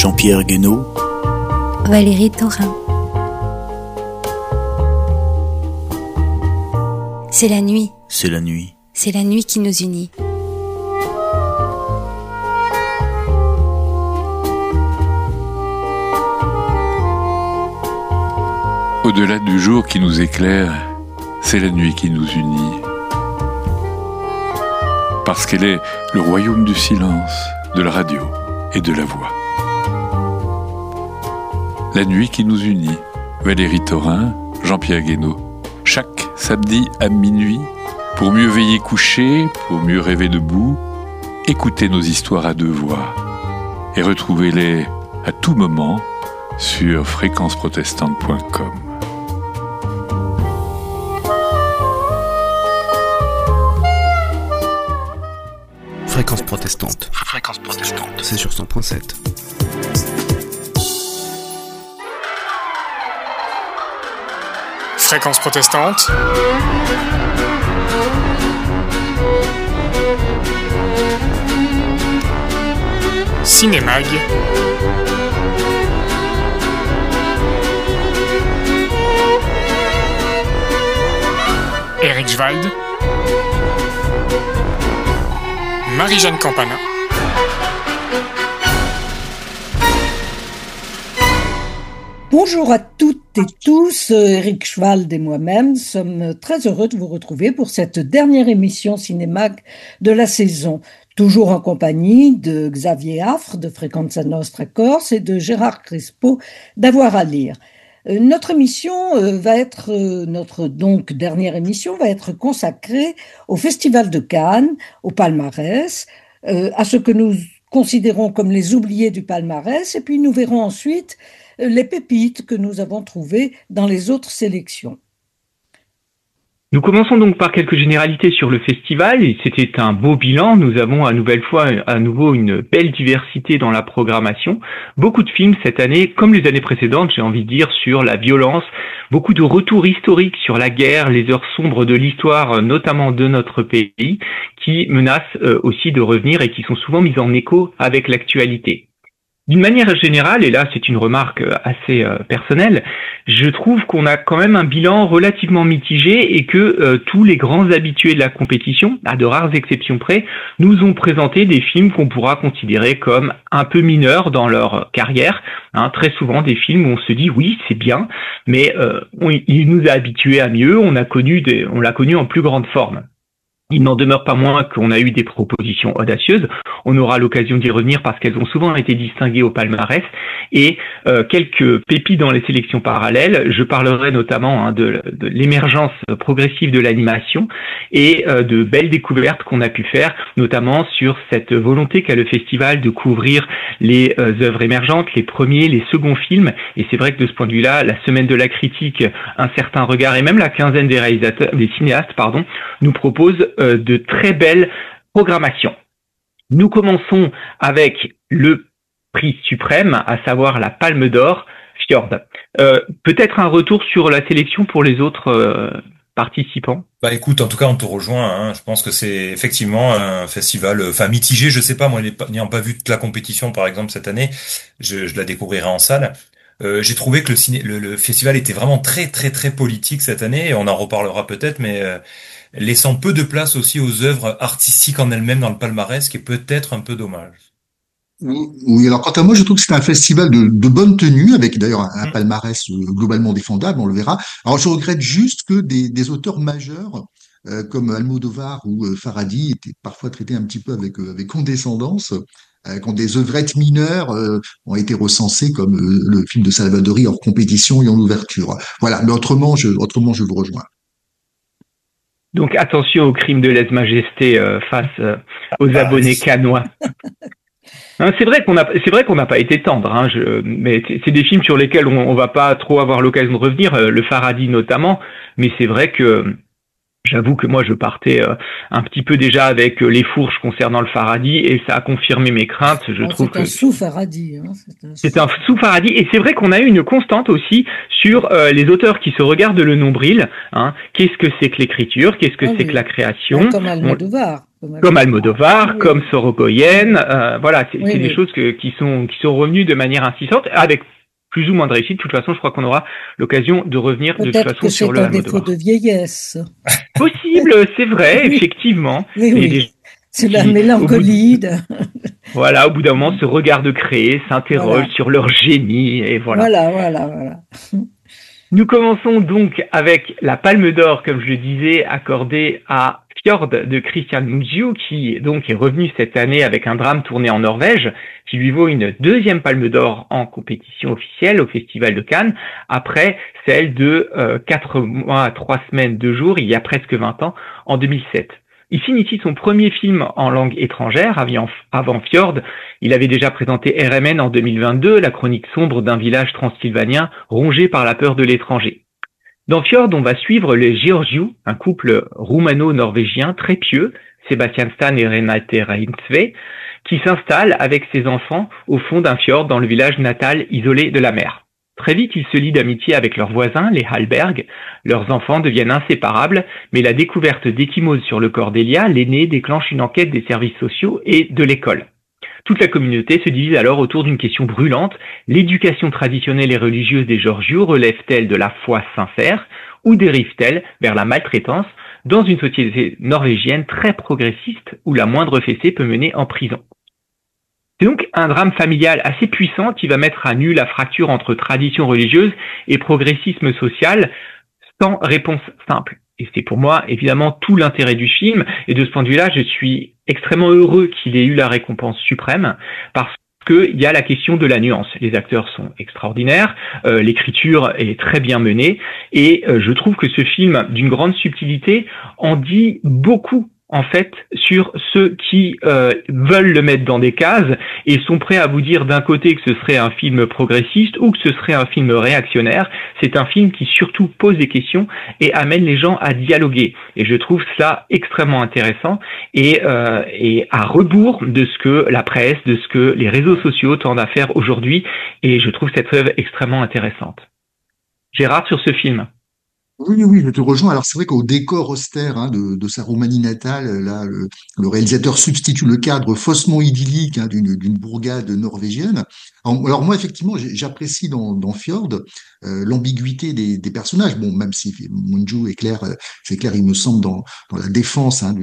Jean-Pierre Guénaud, Valérie Thorin. C'est la nuit. C'est la nuit. C'est la nuit qui nous unit. Au-delà du jour qui nous éclaire, c'est la nuit qui nous unit. Parce qu'elle est le royaume du silence, de la radio et de la voix. La nuit qui nous unit, Valérie Thorin, Jean-Pierre Guénaud. Chaque samedi à minuit, pour mieux veiller couché, pour mieux rêver debout, écoutez nos histoires à deux voix et retrouvez-les à tout moment sur fréquenceprotestante.com. Fréquence protestante. Fréquence protestante. C'est sur 100.7. Fréquence protestante. Cinémag. Eric Schwald. Marie-Jeanne Campana. Bonjour à toutes et tous, Eric Schwald et moi-même sommes très heureux de vous retrouver pour cette dernière émission Cinémag de la saison. Toujours en compagnie de Xavier Affre de Frequenza Nostra Corse et de Gérard Crespo d'Avoir à lire. Notre émission notre dernière émission va être consacrée au Festival de Cannes, au palmarès, à ce que nous considérons comme les oubliés du palmarès, et puis nous verrons ensuite les pépites que nous avons trouvées dans les autres sélections. Nous commençons donc par quelques généralités sur le festival, et c'était un beau bilan. Nous avons à nouveau une belle diversité dans la programmation. Beaucoup de films cette année, comme les années précédentes, j'ai envie de dire, sur la violence, beaucoup de retours historiques sur la guerre, les heures sombres de l'histoire, notamment de notre pays, qui menacent aussi de revenir et qui sont souvent mises en écho avec l'actualité. D'une manière générale, et là c'est une remarque assez personnelle, je trouve qu'on a quand même un bilan relativement mitigé et que tous les grands habitués de la compétition, à de rares exceptions près, nous ont présenté des films qu'on pourra considérer comme un peu mineurs dans leur carrière. Très souvent des films où on se dit oui c'est bien, mais il nous a habitués à mieux, on l'a connu en plus grande forme. Il n'en demeure pas moins qu'on a eu des propositions audacieuses. On aura l'occasion d'y revenir parce qu'elles ont souvent été distinguées au palmarès. Et quelques pépites dans les sélections parallèles. Je parlerai notamment de l'émergence progressive de l'animation et de belles découvertes qu'on a pu faire, notamment sur cette volonté qu'a le festival de couvrir les œuvres émergentes, les premiers, les seconds films. Et c'est vrai que de ce point de vue-là, la semaine de la critique, un certain regard et même la quinzaine des cinéastes, nous propose de très belles programmations. Nous commençons avec le prix suprême, à savoir la Palme d'Or, Fjord. Peut-être un retour sur la sélection pour les autres participants. Bah écoute, en tout cas on te rejoint, je pense que c'est effectivement un festival mitigé, je sais pas, moi n'ayant pas vu toute la compétition par exemple cette année, je la découvrirai en salle. J'ai trouvé que le festival était vraiment très très très politique cette année, et on en reparlera peut-être, mais laissant peu de place aussi aux œuvres artistiques en elles-mêmes dans le palmarès, ce qui est peut-être un peu dommage. Oui, alors quant à moi, je trouve que c'est un festival de bonne tenue, avec d'ailleurs un palmarès globalement défendable, on le verra. Alors je regrette juste que des auteurs majeurs, comme Almodovar ou Farhadi, étaient parfois traités un petit peu avec condescendance, quand des œuvrettes mineures ont été recensées, comme le film de Salvadori hors compétition et en ouverture. Voilà, mais autrement je vous rejoins. Donc attention au crime de lèse-majesté face aux abonnés cannois. C'est vrai qu'on n'a pas été tendre, mais c'est des films sur lesquels on va pas trop avoir l'occasion de revenir, le Farhadi notamment, mais c'est vrai que j'avoue que moi je partais un petit peu déjà avec les fourches concernant le Farhadi, et ça a confirmé mes craintes. C'est un sous-Farhadi. C'est un sous-Farhadi, et c'est vrai qu'on a eu une constante aussi sur les auteurs qui se regardent le nombril. Qu'est-ce que c'est que l'écriture? Qu'est-ce que c'est que la création? Comme Almodovar. Comme Almodovar, Oui. comme Sorogoyen, voilà, c'est Oui, des oui. choses qui sont revenues de manière insistante, avec plus ou moins de réussite. De toute façon, je crois qu'on aura l'occasion de revenir de toute Peut-être façon que sur c'est le un défaut Almodovar. de vieillesse. Possible, c'est vrai, Oui, effectivement. oui, Il y a oui. des gens C'est la qui, mélancolie de... voilà, au bout d'un moment, se regardent créer, s'interrogent Voilà, sur leur génie, et voilà. voilà. Nous commençons donc avec la Palme d'Or, comme je le disais, accordée à Fjord de Christian Mungiu, qui donc est revenu cette année avec un drame tourné en Norvège, qui lui vaut une deuxième Palme d'Or en compétition officielle au Festival de Cannes, après celle de 4 mois, 3 semaines, 2 jours, il y a presque 20 ans, en 2007. Il initie son premier film en langue étrangère. Avant Fjord, il avait déjà présenté RMN en 2022, la chronique sombre d'un village transylvanien rongé par la peur de l'étranger. Dans Fjord, on va suivre les Georgiou, un couple roumano-norvégien très pieux, Sébastien Stan et Renate Reinsve, qui s'installent avec ses enfants au fond d'un fjord dans le village natal isolé de la mer. Très vite, ils se lient d'amitié avec leurs voisins, les Hallberg. Leurs enfants deviennent inséparables, mais la découverte d'échymoses sur le corps d'Elia, l'aîné, déclenche une enquête des services sociaux et de l'école. Toute la communauté se divise alors autour d'une question brûlante. L'éducation traditionnelle et religieuse des Georgiou relève-t-elle de la foi sincère ou dérive-t-elle vers la maltraitance dans une société norvégienne très progressiste où la moindre fessée peut mener en prison? C'est donc un drame familial assez puissant qui va mettre à nu la fracture entre tradition religieuse et progressisme social sans réponse simple. Et c'est pour moi évidemment tout l'intérêt du film, et de ce point de vue-là, je suis extrêmement heureux qu'il ait eu la récompense suprême, parce qu'il y a la question de la nuance. Les acteurs sont extraordinaires, l'écriture est très bien menée, et je trouve que ce film, d'une grande subtilité, en dit beaucoup en fait sur ceux qui veulent le mettre dans des cases et sont prêts à vous dire d'un côté que ce serait un film progressiste ou que ce serait un film réactionnaire. C'est un film qui surtout pose des questions et amène les gens à dialoguer, et je trouve ça extrêmement intéressant et à rebours de ce que la presse, de ce que les réseaux sociaux tendent à faire aujourd'hui, et je trouve cette œuvre extrêmement intéressante. Gérard, sur ce film? Oui, je te rejoins. Alors c'est vrai qu'au décor austère de sa Roumanie natale, là, le réalisateur substitue le cadre faussement idyllique d'une bourgade norvégienne. Alors moi, effectivement, j'apprécie dans Fjord l'ambiguïté des personnages. Bon, même si Mungiu est clair, c'est clair, il me semble dans la défense